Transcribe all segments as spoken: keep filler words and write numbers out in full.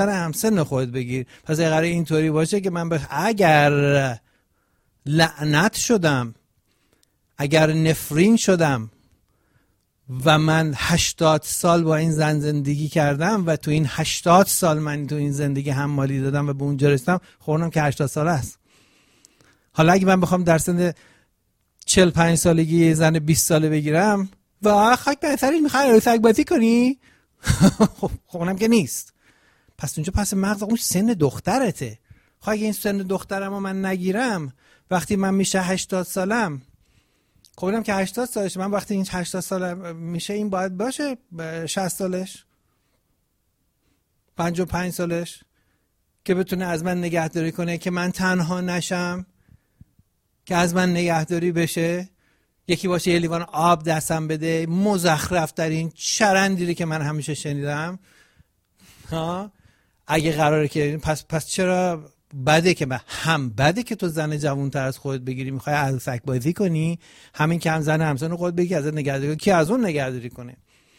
همسن خودت بگیر. پس اگر اینطوری باشه که من به اگر لعنت شدم، اگر نفرین شدم و من هشتاد سال با این زن زندگی کردم و تو این هشتاد سال من تو این زندگی حمالی دادم و به اونجا رسیدم، خب که هشتاد ساله است. حالا اگه من بخوام در سن چهل و پنج سالگی یه زن بیست ساله بگیرم و خاک بهتری میخوای عروسک بازی کنی، خب اونم که نیست. پس اونجا پس مغز اون سن دخترته. خب اگه این سن دخترمو من نگیرم وقتی من میشه هشتاد سالم، خب اینم که هشتاد سالش، من وقتی این هشتاد سالم میشه این باید باشه شصت سالش، پنجاه و پنج سالش، که بتونه از من نگهداری کنه، که من تنها نشم، که از من نگهداری بشه. یکی باشه یه لیوان آب دستم بده، مزخرف ترین چرندیری که من همیشه شنیدم. ها اگه قراره که پس پس چرا بده که من هم بده که تو زن جوان‌تر از خودت بگیری میخوای عروسک بازی کنی، همین که هم زن همسن خودت بگی ازت نگهداری کنی، کی از اون نگهداری کنه؟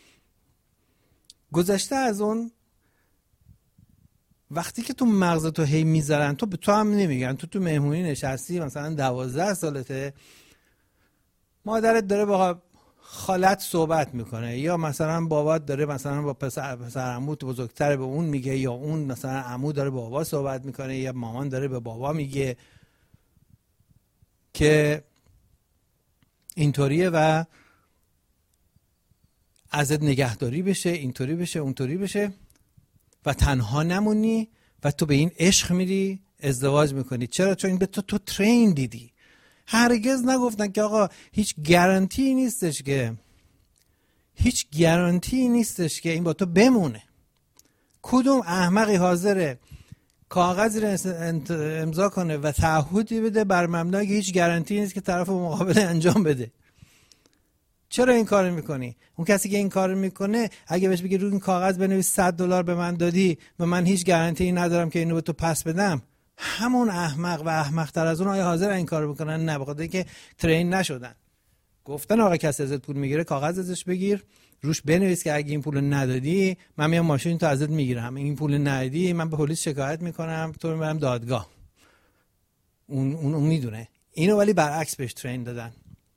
گذشته از اون وقتی که تو مغز تو هی میذارن، تو به تو هم نمیگن، تو تو مهمونی نشستی مثلا دوازده سالته، مادرت داره با خالت صحبت میکنه، یا مثلا بابات داره مثلا با پسر پسر عمو بزرگتر به اون میگه، یا اون مثلا عمو داره با بابا صحبت میکنه، یا مامان داره به بابا میگه که اینطوریه و ازت نگهداری بشه، اینطوری بشه، اونطوری بشه، و تنها نمونی و تو به این عشق میری ازدواج میکنی. چرا؟ چون این به تو تو ترین دیدی. هرگز نگفتن که آقا هیچ گارانتی نیستش که هیچ گارانتی نیستش که این با تو بمونه. کدوم احمقی حاضره کاغذی رو امضا کنه و تعهدی بده بر مبنای که هیچ گارانتی نیست که طرف مقابل انجام بده؟ چرا این کارو میکنی؟ اون کسی که این کارو میکنه اگه بهش بگی روی این کاغذ بنویس صد دلار به من دادی و من هیچ گارانتی ندارم که اینو به تو پس بدم، همون احمق و احمق تر از اون آیا حاضر این کارو بکنن؟ نه، بخاطر اینکه ترین نشدن. گفتن آقا کسی ازت پول میگیره کاغذ ازش بگیر، روش بنویس که اگه این پول ندادی من میام ماشین تو ازت میگیرم، این پول ندادی من به پلیس شکایت میکنم، تو رو میبرم دادگاه. اون اون, اون میدونه اینو، ولی برعکس بهش ترین دادن.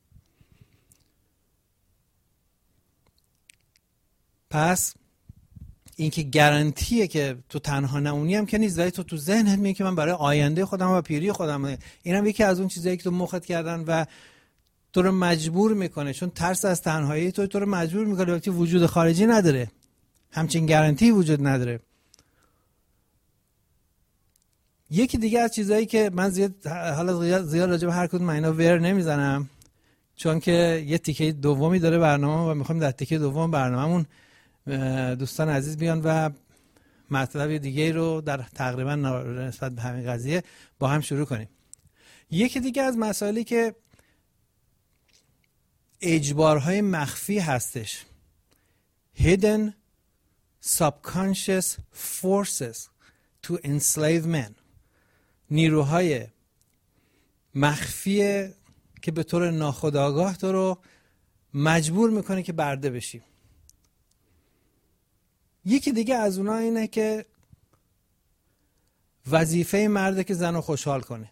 پس این که گارانتیه که تو تنها نمونی هم که نیست، ولی تو تو ذهنت میگه که من برای آینده خودم و پیری خودم. اینم یکی از اون چیزایی که تو مخت کردن و تو رو مجبور میکنه، چون ترس از تنهایی تو تو رو مجبور میکنه، وقتی وجود خارجی نداره، همچین گارانتی وجود نداره. یکی دیگه از چیزایی که من زیاد حالا زیاد راجع به هر کدوم اینا ور نمیزنم، چون که یه تیکه دومی داره برنامه و میخوایم در تیکه دوم برنامه‌مون دوستان عزیز بیان و مطلب دیگه رو در تقریبا نسبت به همین قضیه با هم شروع کنیم. یکی دیگه از مسائلی که اجبارهای مخفی هستش، hidden subconscious forces to enslave men، نیروهای مخفی که به طور ناخودآگاه تو رو مجبور میکنه که برده بشی. یکی دیگه از اونها اینه که وظیفه مرده که زن رو خوشحال کنه.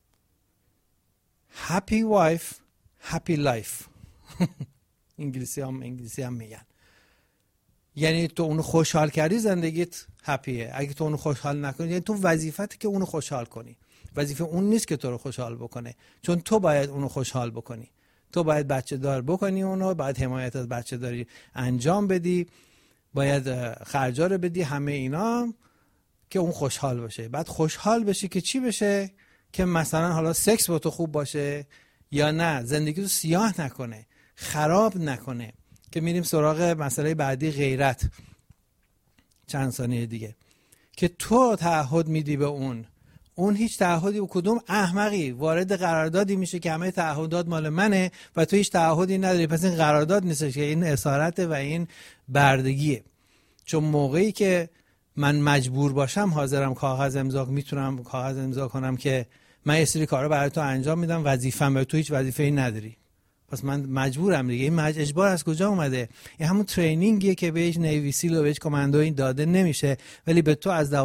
happy wife happy life انگلیسی هم انگلیسی هم میگن، یعنی تو اونو خوشحال کردی زندگیت هپیه، اگه تو اونو خوشحال نکنی یعنی تو وظیفته که اونو خوشحال کنی. وظیفه اون نیست که تو رو خوشحال بکنه، چون تو باید اونو خوشحال بکنی، تو باید بچه دار بکنی اونو، باید حمایت از بچه داری انجام بدی، باید خرجا رو بدی، همه اینا که اون خوشحال باشه. بعد خوشحال بشی که چی بشه؟ که مثلا حالا سکس با تو خوب باشه یا نه، زندگی رو سیاه نکنه، خراب نکنه. که میریم سراغ مسئله بعدی، غیرت. چند ثانیه دیگه که تو تعهد میدی به اون، اون هیچ تعهدی به کدوم احمقی وارد قراردادی میشه که همه تعهدات مال منه و تو هیچ تعهدی نداری، پس این قرارداد نیستش، که این اسارته و این بردگیه. چون موقعی که من مجبور باشم حاضرم کاغذ امضا میتونم کاغذ امضا کنم که من یه سری کارا برای تو انجام میدم، وظیفه‌م، برای تو هیچ وظیفه‌ای نداری. پس من مجبورم دیگه. این مج... اجبار از کجا اومده؟ این همون ترینینگیه که بهش نیوی سیل و بهش کاماندو این داده نمیشه، ولی به تو از